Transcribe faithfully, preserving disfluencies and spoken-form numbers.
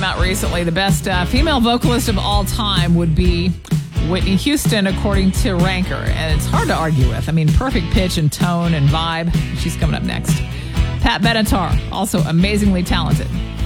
out recently. The best uh, female vocalist of all time would be Whitney Houston, according to Ranker. And it's hard to argue with. I mean, perfect pitch and tone and vibe. She's coming up next. Pat Benatar, also amazingly talented.